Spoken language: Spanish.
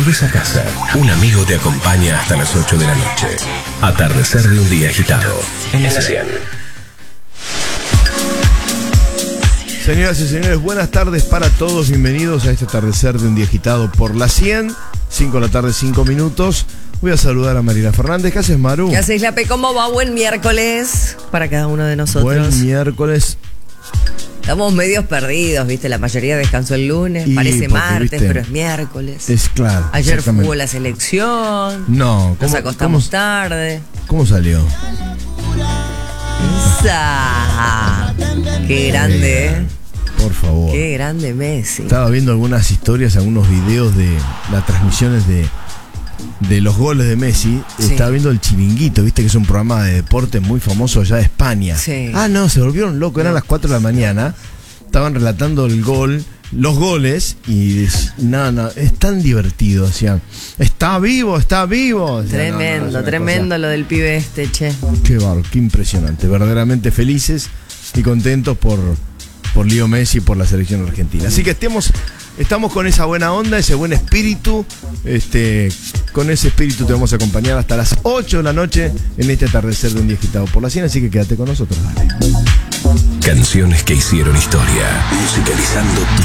volvés a casa, un amigo te acompaña hasta las 8 de la noche. Atardecer de un día agitado. En la 100. Señoras y señores, buenas tardes para todos. Bienvenidos a este atardecer de un día agitado por la 100. 5 de la tarde, 5 minutos. Voy a saludar a Mariela Fernández. ¿Qué haces, Maru? ¿Qué haces, Lape? ¿Cómo va? Buen miércoles para cada uno de nosotros. Buen miércoles. Estamos medios perdidos, ¿viste? La mayoría descansó el lunes. Parece martes, ¿viste? Pero es miércoles. Es claro. Ayer jugó la selección. No. Nos acostamos tarde. ¿Cómo salió? ¡Esa! ¡Qué grande, eh! Por favor. ¡Qué grande Messi! Estaba viendo algunas historias, algunos videos de las transmisiones de los goles de Messi. Sí. Estaba viendo El Chiringuito, viste que es un programa de deporte muy famoso allá de España. Sí. Ah, no, se volvieron locos, eran las 4 de la mañana. Estaban relatando los goles y no, es tan divertido, decían. Está vivo. Tremendo, tremendo lo del pibe este, che. Qué impresionante, verdaderamente felices y contentos por Leo Messi y por la selección argentina. Así que estamos con esa buena onda, ese buen espíritu. Con ese espíritu te vamos a acompañar hasta las 8 de la noche en este atardecer de un día agitado por la 100. Así que quédate con nosotros, dale. Canciones que hicieron historia, musicalizando